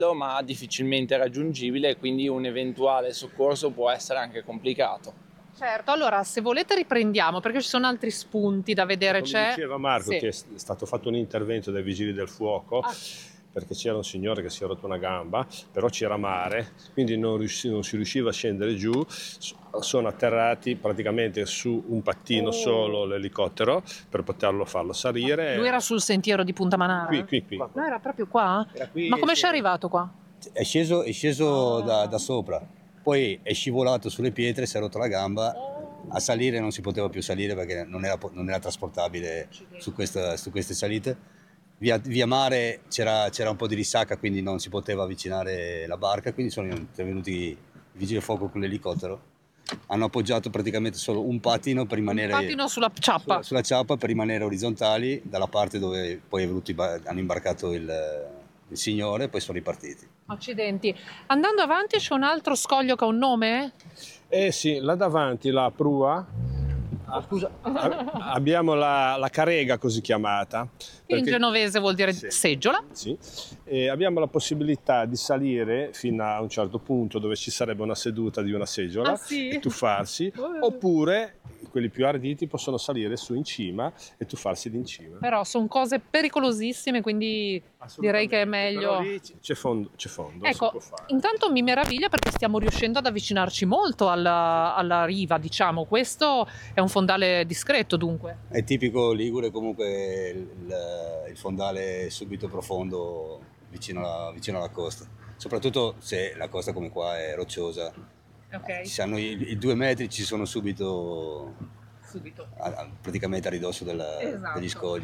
ma difficilmente raggiungibile, quindi un eventuale soccorso può essere anche complicato. Certo, allora se volete riprendiamo perché ci sono altri spunti da vedere. Come diceva Marco, Sì. che è stato fatto un intervento dai vigili del fuoco, perché c'era un signore che si è rotto una gamba, però c'era mare, quindi non si riusciva a scendere giù. Sono atterrati praticamente su un pattino solo l'elicottero per poterlo farlo salire. Lui era sul sentiero di Punta Manara? Qui. No, era proprio qua? Era qui, Ma come sì. ci è arrivato qua? È sceso da sopra, poi è scivolato sulle pietre, si è rotto la gamba. A salire non si poteva più salire perché non era trasportabile su queste salite. Via mare c'era un po' di risacca, quindi non si poteva avvicinare la barca, quindi sono intervenuti i vigili del fuoco con l'elicottero. Hanno appoggiato praticamente solo un pattino per rimanere... Un pattino sulla ciappa. Sulla ciappa per rimanere orizzontali dalla parte dove poi hanno imbarcato il signore e poi sono ripartiti. Accidenti. Andando avanti c'è un altro scoglio che ha un nome? Sì, là davanti, la prua, Scusa, abbiamo la carega così chiamata. Che in perché- genovese vuol dire Sì. seggiola. Sì, e abbiamo la possibilità di salire fino a un certo punto dove ci sarebbe una seduta di una seggiola Ah, sì? e tuffarsi, oppure quelli più arditi possono salire su in cima e tuffarsi di in cima. Però sono cose pericolosissime, quindi direi che è meglio. Però lì c'è fondo, si Ecco, può fare. intanto mi meraviglia perché stiamo riuscendo ad avvicinarci molto alla riva, diciamo. Questo è un fondale discreto, dunque. è tipico ligure comunque il fondale subito profondo vicino alla costa, soprattutto se la costa come qua è rocciosa. Ok, Ci sono i 2 metri, ci sono subito subito. praticamente a ridosso Esatto. degli scogli.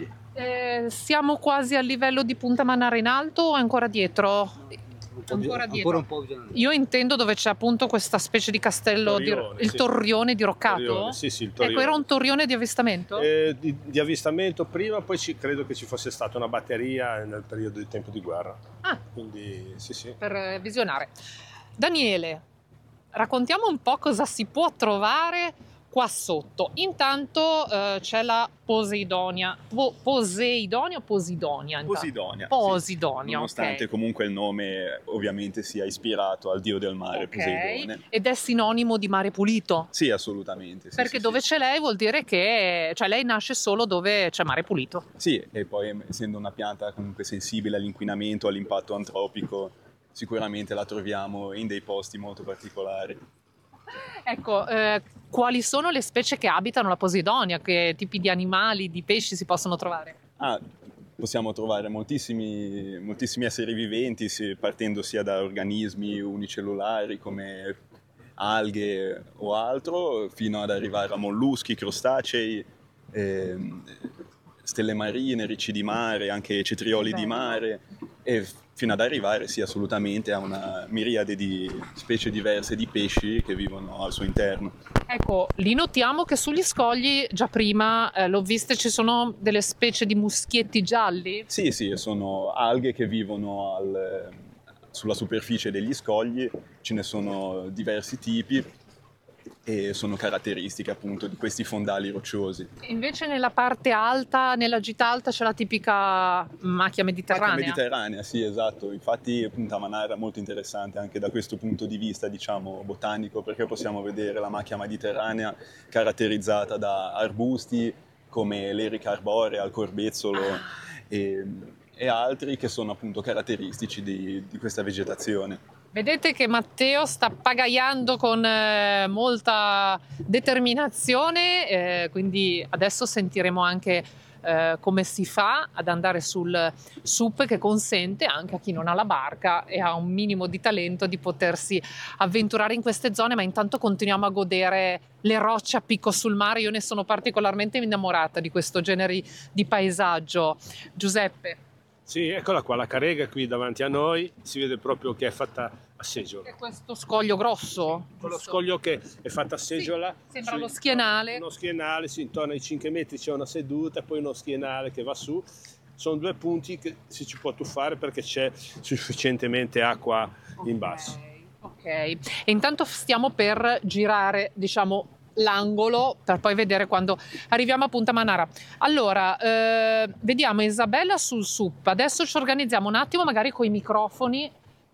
Siamo quasi al livello di Punta Manara in alto o ancora dietro? Ancora dietro. Ancora un po' bisogna andare. Io intendo dove c'è appunto questa specie di castello, Torrione, il sì. torrione diroccato? Torrione, sì, il Ecco, era torrione. un torrione di avvistamento? Di avvistamento prima, poi credo che ci fosse stata una batteria nel periodo di tempo di guerra. Ah, Quindi sì. per visionare. Daniele, raccontiamo un po' cosa si può trovare qua sotto. Intanto c'è la Poseidonia. Poseidonia o Posidonia? intanto? Posidonia. Posidonia, sì. Nonostante ok. comunque il nome ovviamente sia ispirato al dio del mare, Ok. Poseidone. Ed è sinonimo di mare pulito. Sì, assolutamente. Sì, Perché sì, dove sì. c'è lei vuol dire che cioè lei nasce solo dove c'è mare pulito. Sì, e poi essendo una pianta comunque sensibile all'inquinamento, all'impatto antropico, sicuramente la troviamo in dei posti molto particolari. Ecco, quali sono le specie che abitano la Posidonia? Che tipi di animali, di pesci si possono trovare? Possiamo trovare moltissimi esseri viventi, partendo sia da organismi unicellulari come alghe o altro, fino ad arrivare a molluschi, crostacei, stelle marine, ricci di mare, anche cetrioli di mare, e fino ad arrivare sì assolutamente a una miriade di specie diverse di pesci che vivono al suo interno. Ecco, lì notiamo che sugli scogli, già prima l'ho viste, ci sono delle specie di muschietti gialli. Sì, sono alghe che vivono sulla superficie degli scogli, ce ne sono diversi tipi e sono caratteristiche appunto di questi fondali rocciosi. Invece nella parte alta, nella gita alta, c'è la tipica macchia mediterranea. Macchia mediterranea, sì, esatto. Infatti Punta Manara è molto interessante anche da questo punto di vista, diciamo, botanico, perché possiamo vedere la macchia mediterranea caratterizzata da arbusti come l'erica arborea, il corbezzolo e altri che sono appunto caratteristici di questa vegetazione. Vedete che Matteo sta pagaiando con molta determinazione, quindi adesso sentiremo anche come si fa ad andare sul SUP, che consente anche a chi non ha la barca e ha un minimo di talento di potersi avventurare in queste zone, ma intanto continuiamo a godere le rocce a picco sul mare. Io ne sono particolarmente innamorata di questo genere di paesaggio. Giuseppe. Sì, eccola qua, la carega qui davanti a noi, si vede proprio che è fatta a seggiola. È questo scoglio grosso? Quello giusto? scoglio che è fatta a seggiola. Sembra lo schienale. Uno schienale, sì, intorno ai 5 metri c'è una seduta, poi uno schienale che va su. Sono 2 punti che si ci può tuffare perché c'è sufficientemente acqua in basso. Ok, e intanto stiamo per girare, diciamo, l'angolo per poi vedere quando arriviamo a Punta Manara. Allora, vediamo Isabella sul SUP. Adesso ci organizziamo un attimo, magari con i microfoni,